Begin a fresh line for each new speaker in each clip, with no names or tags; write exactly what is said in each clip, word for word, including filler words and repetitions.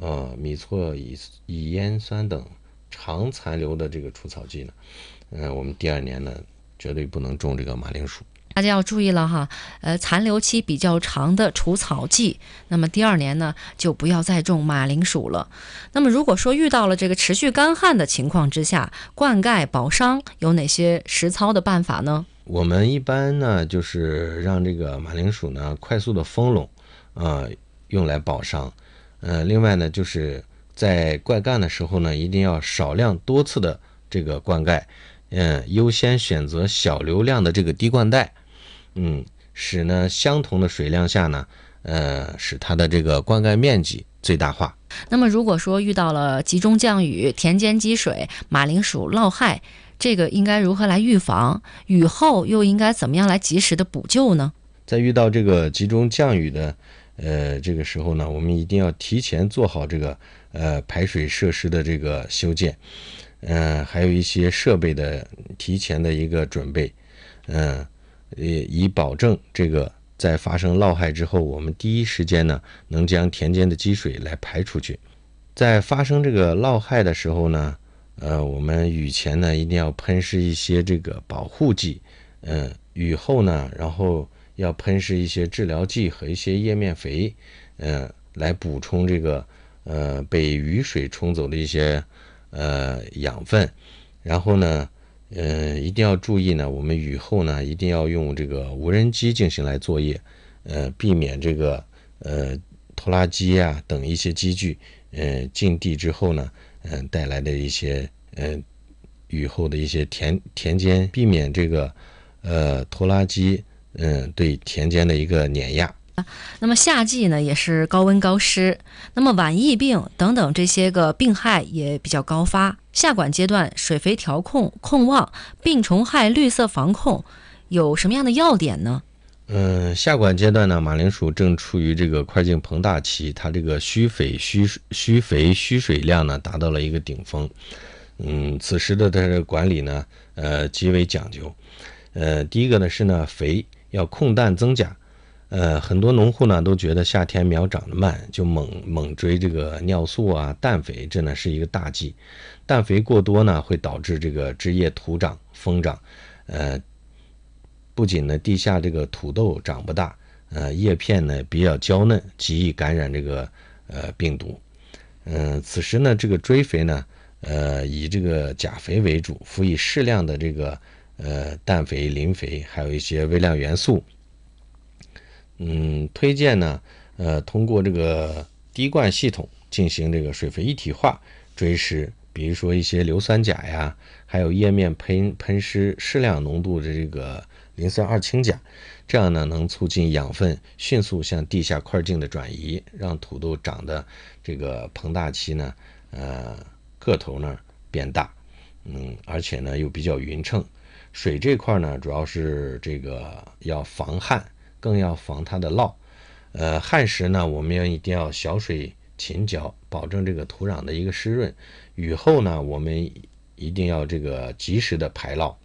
呃米唑乙乙烟酸等常残留的这个除草剂呢，呃，我们第二年呢绝对不能种这个马铃薯。
大家要注意了哈，呃，残留期比较长的除草剂，那么第二年呢就不要再种马铃薯了。那么如果说遇到了这个持续干旱的情况之下，灌溉保墒有哪些实操的办法呢？
我们一般呢就是让这个马铃薯呢快速的丰拢，啊、呃，用来保墒。呃，另外呢就是在灌溉的时候呢，一定要少量多次的这个灌溉，嗯、呃，优先选择小流量的这个滴灌带。嗯，使呢相同的水量下呢，呃，使它的这个灌溉面积最大化。
那么如果说遇到了集中降雨、田间积水、马铃薯涝害，这个应该如何来预防？雨后又应该怎么样来及时的补救呢？
在遇到这个集中降雨的呃这个时候呢，我们一定要提前做好这个呃排水设施的这个修建，呃，还有一些设备的提前的一个准备，嗯、呃。以保证这个在发生涝害之后，我们第一时间呢能将田间的积水来排出去。在发生这个涝害的时候呢，呃，我们雨前呢一定要喷施一些这个保护剂，嗯、呃，雨后呢，然后要喷施一些治疗剂和一些叶面肥，嗯、呃，来补充这个呃被雨水冲走的一些呃养分，然后呢。呃，一定要注意呢，我们雨后呢一定要用这个无人机进行来作业，呃，避免这个呃拖拉机啊等一些机具，呃进地之后呢，嗯、呃、带来的一些呃雨后的一些田田间，避免这个呃拖拉机嗯、呃、对田间的一个碾压。
那么夏季呢也是高温高湿，那么晚疫病等等这些个病害也比较高发。夏管阶段水肥调控、控旺、病虫害绿色防控有什么样的要点呢？
嗯，夏管阶段呢，马铃薯正处于这个块茎膨大期，它这个需肥需需肥需水量呢达到了一个顶峰。嗯，此时的它的管理呢，呃，极为讲究。呃，第一个呢是呢肥要控氮增钾。呃，很多农户呢都觉得夏天苗长得慢，就猛猛追这个尿素啊、氮肥，这呢是一个大忌。氮肥过多呢，会导致这个枝叶徒长、疯长，呃，不仅呢地下这个土豆长不大，呃，叶片呢比较娇嫩，极易感染这个呃病毒。嗯、呃，此时呢这个追肥呢，呃，以这个钾肥为主，辅以适量的这个呃氮肥、磷肥，还有一些微量元素。嗯，推荐呢，呃，通过这个滴灌系统进行这个水肥一体化追施，比如说一些硫酸钾呀，还有叶面喷喷施适量浓度的这个磷酸二氢钾，这样呢能促进养分迅速向地下块茎的转移，让土豆长的这个膨大期呢，呃，个头呢变大，嗯，而且呢又比较匀称。水这块呢，主要是这个要防旱。更要防它的涝，呃，旱时呢，我们要一定要小水勤浇，保证这个土壤的一个湿润。雨后呢，我们一定要这个及时的排涝。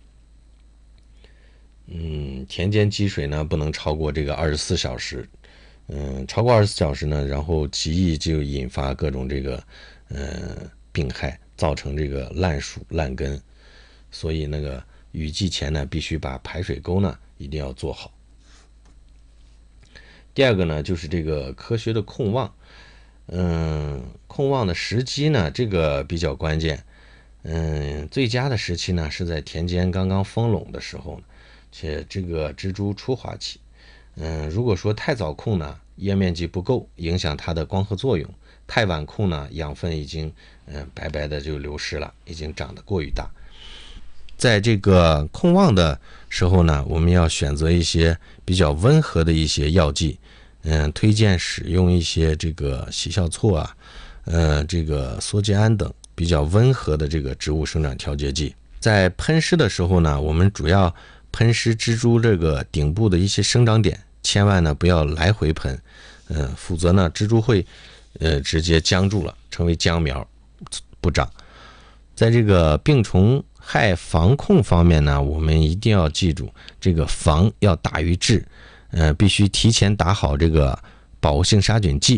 嗯，田间积水呢，不能超过这个二十四小时。嗯，超过二十四小时呢，然后极易就引发各种这个呃病害，造成这个烂树烂根。所以那个雨季前呢，必须把排水沟呢一定要做好。第二个呢，就是这个科学的控旺，嗯，控旺的时机呢，这个比较关键，嗯，最佳的时期呢是在田间刚刚丰拢的时候呢，且这个植株初化期，嗯，如果说太早控呢，叶面积不够，影响它的光合作用；太晚控呢，养分已经嗯白白的就流失了，已经长得过于大。在这个控旺的时候呢，我们要选择一些比较温和的一些药剂，嗯，推荐使用一些这个喜效唑啊，呃，这个唑嗟胺等比较温和的这个植物生长调节剂。在喷施的时候呢，我们主要喷施植株这个顶部的一些生长点，千万呢不要来回喷，嗯、呃，否则呢植株会呃直接僵住了，成为僵苗不长。在这个病虫害防控方面呢，我们一定要记住，这个防要大于治，呃，必须提前打好这个保护性杀菌剂。